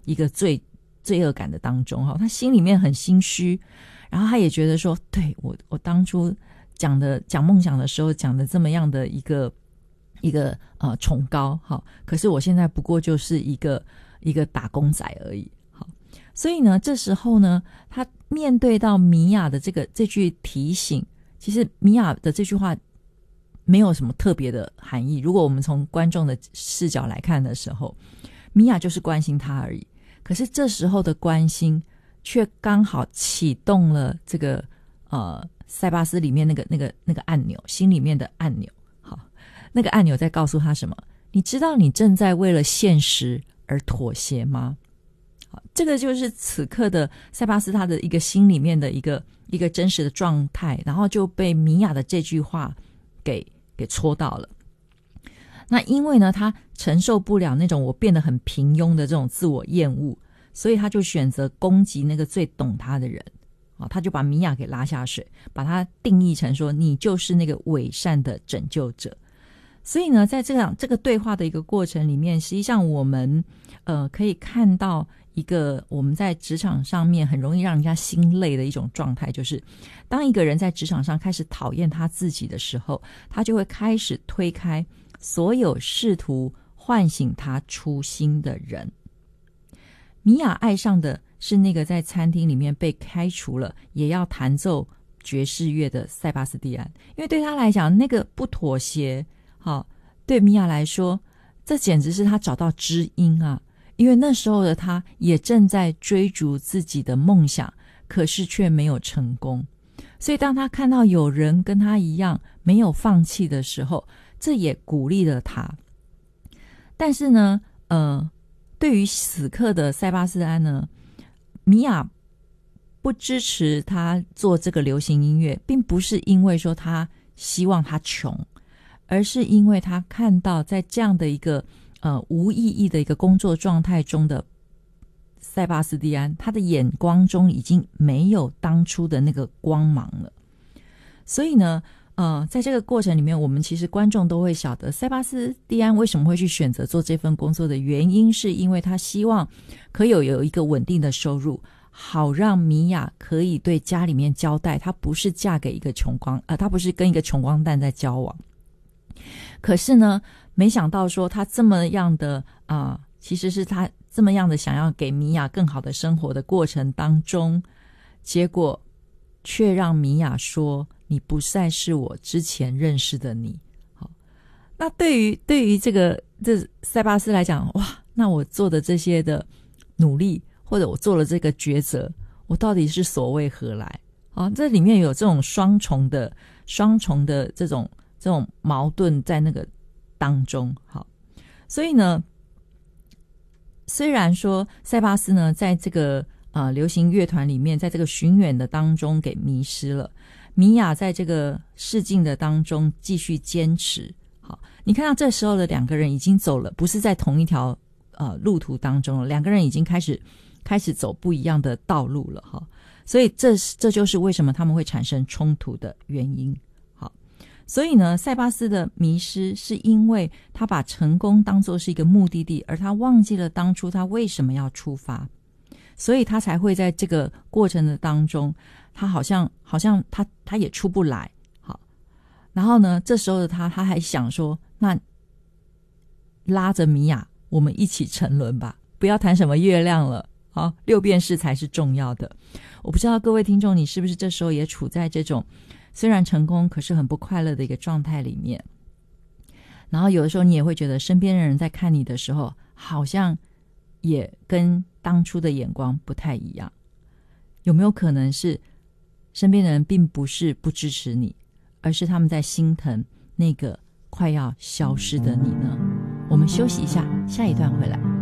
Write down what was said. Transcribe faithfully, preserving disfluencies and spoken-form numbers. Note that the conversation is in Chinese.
一个罪罪恶感的当中哈，他心里面很心虚，然后他也觉得说，对我我当初讲的讲梦想的时候讲的这么样的一个一个呃崇高哈，可是我现在不过就是一个一个打工仔而已。好，所以呢，这时候呢，他面对到米娅的这个这句提醒，其实米娅的这句话没有什么特别的含义。如果我们从观众的视角来看的时候，米娅就是关心他而已。可是这时候的关心，却刚好启动了这个呃塞巴斯里面那个那个那个按钮，心里面的按钮。好，那个按钮在告诉他什么？你知道你正在为了现实而妥协吗？好，这个就是此刻的塞巴斯他的一个心里面的一个一个真实的状态，然后就被米娅的这句话给给戳到了。那因为呢，他承受不了那种我变得很平庸的这种自我厌恶，所以他就选择攻击那个最懂他的人。啊，他就把米娅给拉下水，把他定义成说你就是那个伪善的拯救者。所以呢，在这样这个对话的一个过程里面，实际上我们呃可以看到一个我们在职场上面很容易让人家心累的一种状态，就是当一个人在职场上开始讨厌他自己的时候，他就会开始推开所有试图唤醒他初心的人。米娅爱上的是那个在餐厅里面被开除了也要弹奏爵士乐的塞巴斯蒂安，因为对他来讲那个不妥协，好，对米娅来说这简直是他找到知音啊。因为那时候的他也正在追逐自己的梦想，可是却没有成功。所以当他看到有人跟他一样没有放弃的时候，这也鼓励了他。但是呢呃，对于此刻的塞巴斯安呢，米娅不支持他做这个流行音乐，并不是因为说他希望他穷，而是因为他看到在这样的一个呃无意义的一个工作状态中的塞巴斯蒂安，他的眼光中已经没有当初的那个光芒了。所以呢呃，在这个过程里面，我们其实观众都会晓得塞巴斯蒂安为什么会去选择做这份工作的原因，是因为他希望可以有有一个稳定的收入，好让米娅可以对家里面交代，她不是嫁给一个穷光呃，她不是跟一个穷光蛋在交往。可是呢，没想到说他这么样的啊、呃，其实是他这么样的想要给米娅更好的生活的过程当中，结果却让米娅说你不再是我之前认识的你。好，那对于对于这个这塞巴斯来讲，哇，那我做的这些的努力，或者我做了这个抉择，我到底是所谓何来？啊，这里面有这种双重的双重的这种这种矛盾在那个当中。好，所以呢，虽然说塞巴斯呢在这个呃流行乐团里面，在这个巡演的当中给迷失了，米娅在这个试镜的当中继续坚持。好，你看到这时候的两个人已经走了，不是在同一条呃路途当中了，两个人已经开始开始走不一样的道路了哈。所以这这就是为什么他们会产生冲突的原因。好，所以呢，塞巴斯的迷失是因为他把成功当作是一个目的地，而他忘记了当初他为什么要出发，所以他才会在这个过程的当中，他好像好像他他也出不来。好，然后呢，这时候的他他还想说，那拉着米娅我们一起沉沦吧，不要谈什么月亮了，好，六便士才是重要的。我不知道各位听众你是不是这时候也处在这种虽然成功可是很不快乐的一个状态里面，然后有的时候你也会觉得身边的人在看你的时候好像也跟当初的眼光不太一样。有没有可能是身边的人并不是不支持你，而是他们在心疼那个快要消失的你呢？我们休息一下，下一段回来。